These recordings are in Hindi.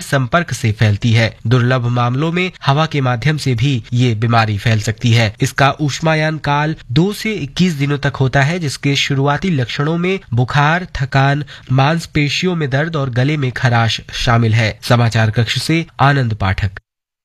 संपर्क से फैलती है। दुर्लभ मामलों में हवा के माध्यम से भी ये बीमारी फैल सकती है। इसका ऊष्मायन काल 2 से 21 दिनों तक होता है, जिसके शुरुआती लक्षणों में बुखार, थकान, मांसपेशियों में दर्द और गले में खराश शामिल है। समाचार कक्ष से आनंद पाठक।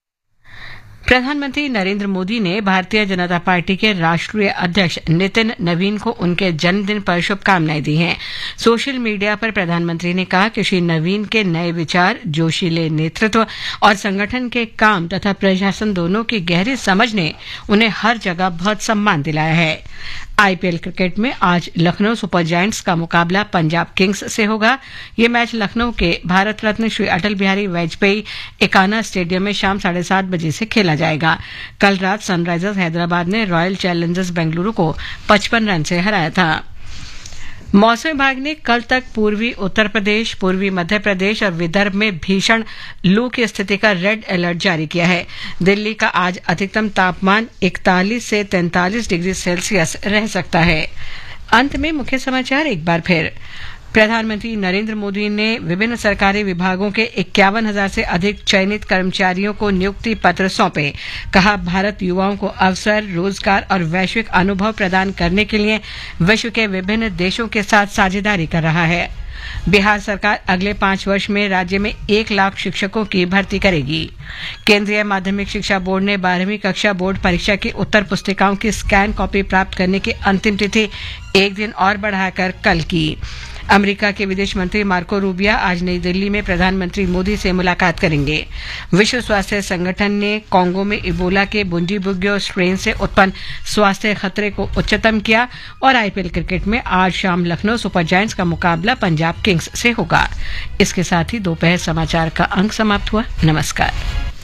प्रधानमंत्री नरेंद्र मोदी ने भारतीय जनता पार्टी के राष्ट्रीय अध्यक्ष नितिन नवीन को उनके जन्मदिन पर शुभकामनाएं दी हैं। सोशल मीडिया पर प्रधानमंत्री ने कहा कि श्री नवीन के नए विचार, जोशीले नेतृत्व और संगठन के काम तथा प्रशासन दोनों की गहरी समझ ने उन्हें हर जगह बहुत सम्मान दिलाया है। आईपीएल क्रिकेट में आज लखनऊ सुपर जायंट्स का मुकाबला पंजाब किंग्स से होगा। ये मैच लखनऊ के भारत रत्न श्री अटल बिहारी वाजपेयी एकाना स्टेडियम में शाम 7:30 बजे से खेला जाएगा। कल रात सनराइजर्स हैदराबाद ने रॉयल चैलेंजर्स बेंगलुरु को 55 रन से हराया था। मौसम विभाग ने कल तक पूर्वी उत्तर प्रदेश, पूर्वी मध्य प्रदेश और विदर्भ में भीषण लू की स्थिति का रेड अलर्ट जारी किया है। दिल्ली का आज अधिकतम तापमान 41 से 43 डिग्री सेल्सियस रह सकता है। अंत में मुख्य समाचार एक बार फिर। प्रधानमंत्री नरेंद्र मोदी ने विभिन्न सरकारी विभागों के 51,000 से अधिक चयनित कर्मचारियों को नियुक्ति पत्र सौंपे। कहा, भारत युवाओं को अवसर, रोजगार और वैश्विक अनुभव प्रदान करने के लिए विश्व के विभिन्न देशों के साथ साझेदारी कर रहा है। बिहार सरकार अगले 5 वर्ष में राज्य में 1 लाख शिक्षकों की भर्ती करेगी। केंद्रीय माध्यमिक शिक्षा बोर्ड ने 12वीं कक्षा बोर्ड परीक्षा की उत्तर पुस्तिकाओं की स्कैन कॉपी प्राप्त करने की अंतिम तिथि 1 दिन और बढ़ाकर कल की। अमेरिका के विदेश मंत्री मार्को रूबिया आज नई दिल्ली में प्रधानमंत्री मोदी से मुलाकात करेंगे। विश्व स्वास्थ्य संगठन ने कांगो में इबोला के बुंडीबुग्यो स्ट्रेन से उत्पन्न स्वास्थ्य खतरे को उच्चतम किया। और आईपीएल क्रिकेट में आज शाम लखनऊ सुपर जायंट्स का मुकाबला पंजाब किंग्स से होगा। इसके साथ ही दोपहर समाचार का अंक समाप्त हुआ। नमस्कार।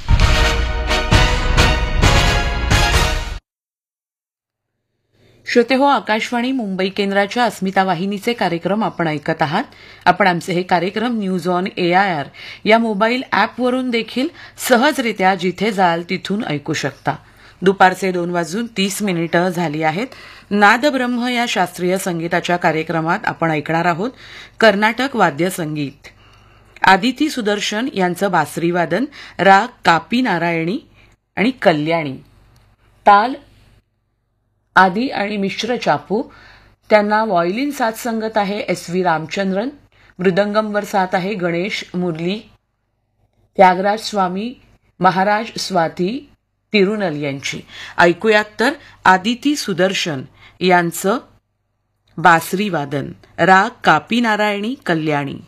श्रोते हो, आकाशवाणी मुंबई केंद्राच्या अस्मिता वाहिनीचे कार्यक्रम आपण ऐकत आहात. आपण आमचे हे कार्यक्रम न्यूज ऑन एआयआर या मोबाईल ॲपवरून देखील सहजरित्या जिथे जाल तिथून ऐकू शकता. दुपारचे 2:30 झाली आहेत. नादब्रह्म या शास्त्रीय संगीताच्या कार्यक्रमात आपण ऐकणार आहोत कर्नाटक वाद्यसंगीत. आदिती सुदर्शन यांचं बासरीवादन, राग कापी नारायणी आणि कल्याणी, ताल आदी आणि मिश्र चापू. त्यांना व्हायोलिन साथ संगत आहे SV रामचंद्रन, मृदंगमवर साथ आहे गणेश मुरली, त्यागराज स्वामी, महाराज स्वाती तिरुनल यांची. ऐकूयात तर आदिती सुदर्शन यांचं बासरी वादन, राग कापी नारायणी कल्याणी.